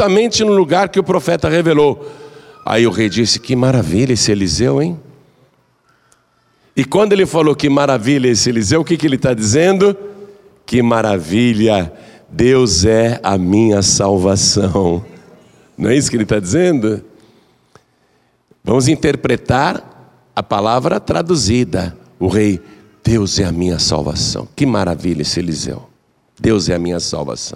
exatamente no lugar que o profeta revelou. Aí o rei disse: que maravilha esse Eliseu, hein? E quando ele falou que maravilha esse Eliseu, o que ele está dizendo? Que maravilha, Deus é a minha salvação. Não é isso que ele está dizendo? Vamos interpretar a palavra traduzida. O rei: Deus é a minha salvação. Que maravilha esse Eliseu. Deus é a minha salvação.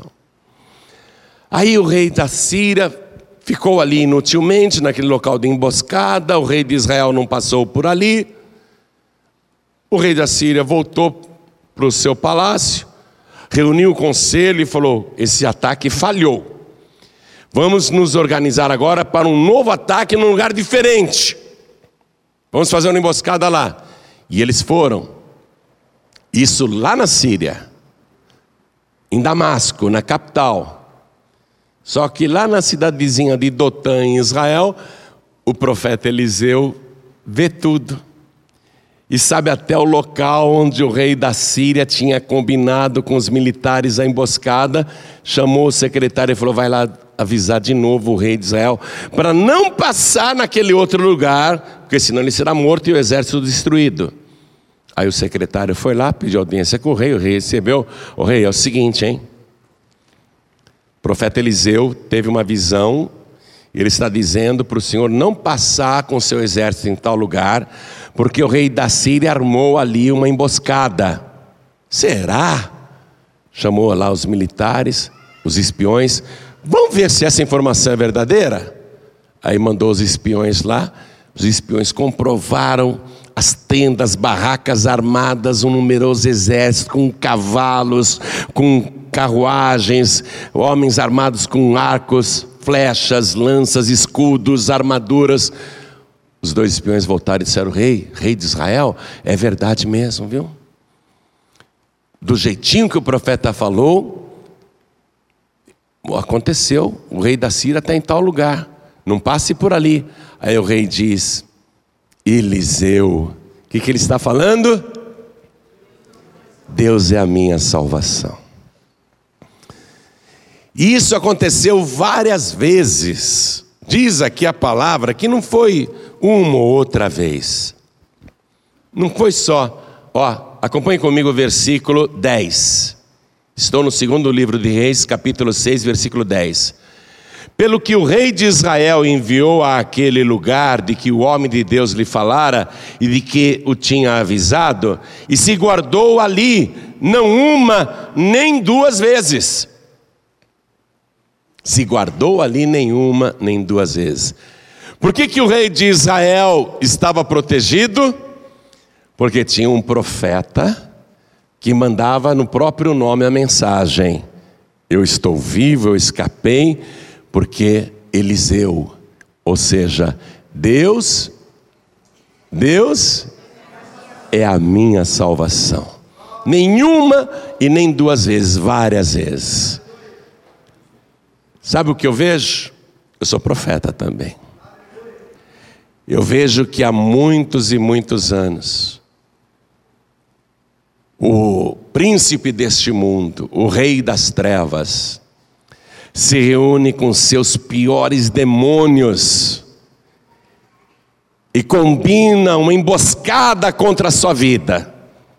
Aí o rei da Síria ficou ali inutilmente, naquele local de emboscada. O rei de Israel não passou por ali. O rei da Síria voltou para o seu palácio, reuniu o conselho e falou: esse ataque falhou. Vamos nos organizar agora para um novo ataque num lugar diferente. Vamos fazer uma emboscada lá. E eles foram. Isso lá na Síria, em Damasco, na capital. Só que lá na cidadezinha de Dotã, em Israel, o profeta Eliseu vê tudo. E sabe até o local onde o rei da Síria tinha combinado com os militares a emboscada. Chamou o secretário e falou: vai lá avisar de novo o rei de Israel, para não passar naquele outro lugar, porque senão ele será morto e o exército destruído. Aí o secretário foi lá, pediu audiência com o rei recebeu. O rei: é o seguinte, hein? O profeta Eliseu teve uma visão, ele está dizendo para o senhor não passar com seu exército em tal lugar, porque o rei da Síria armou ali uma emboscada. Será? Chamou lá os militares, os espiões. Vamos ver se essa informação é verdadeira? Aí mandou os espiões lá. Os espiões comprovaram as tendas, barracas armadas, um numeroso exército com cavalos, com carruagens, homens armados com arcos, flechas, lanças, escudos, armaduras. Os dois espiões voltaram e disseram: rei de Israel, é verdade mesmo, viu? Do jeitinho que o profeta falou, aconteceu. O rei da Síria está em tal lugar, não passe por ali. Aí o rei diz: Eliseu, o que ele está falando? Deus é a minha salvação. E isso aconteceu várias vezes. Diz aqui a palavra que não foi uma ou outra vez. Não foi só. Acompanhe comigo o versículo 10. Estou no segundo livro de Reis, capítulo 6, versículo 10. Pelo que o rei de Israel enviou àquele lugar de que o homem de Deus lhe falara e de que o tinha avisado, e se guardou ali, não uma nem duas vezes. Se guardou ali nenhuma nem duas vezes. Por que o rei de Israel estava protegido? Porque tinha um profeta que mandava no próprio nome a mensagem: eu estou vivo, eu escapei, porque Eliseu, ou seja, Deus é a minha salvação. Nenhuma e nem duas vezes, várias vezes. Sabe o que eu vejo? Eu sou profeta também. Eu vejo que há muitos e muitos anos, o príncipe deste mundo, o rei das trevas, se reúne com seus piores demônios e combina uma emboscada contra a sua vida,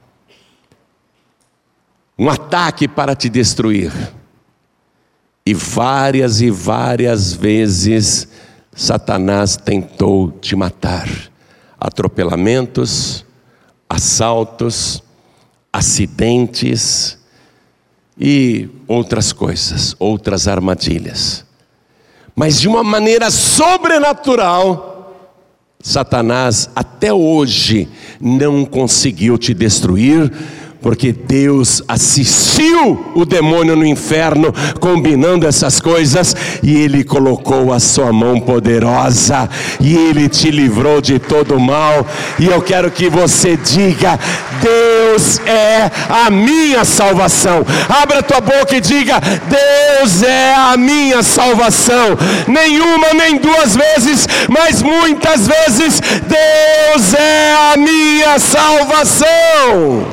um ataque para te destruir. E várias vezes Satanás tentou te matar. Atropelamentos, assaltos, acidentes e outras coisas, outras armadilhas. Mas de uma maneira sobrenatural, Satanás até hoje não conseguiu te destruir, porque Deus assistiu o demônio no inferno combinando essas coisas, e Ele colocou a sua mão poderosa e Ele te livrou de todo o mal. E eu quero que você diga: Deus é a minha salvação. Abra tua boca e diga: Deus é a minha salvação. Nenhuma nem duas vezes, mas muitas vezes, Deus é a minha salvação.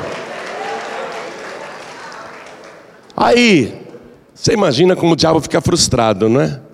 Aí, você imagina como o diabo fica frustrado, não é?